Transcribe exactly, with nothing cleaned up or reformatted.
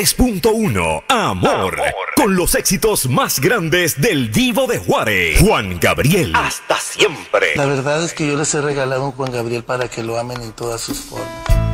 tres punto uno Amor, Amor, con los éxitos más grandes del Divo de Juárez, Juan Gabriel. Hasta siempre. La verdad es que yo les he regalado un Juan Gabriel para que lo amen en todas sus formas.